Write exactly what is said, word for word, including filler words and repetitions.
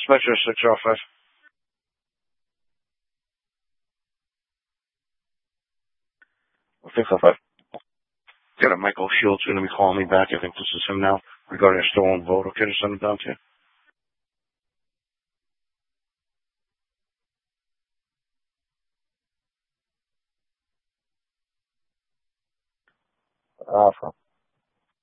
Spectre six oh five. six oh five. Got a Michael Shields going to be calling me back. I think this is him now regarding a stolen vote. Okay, to send him down to you. Awesome.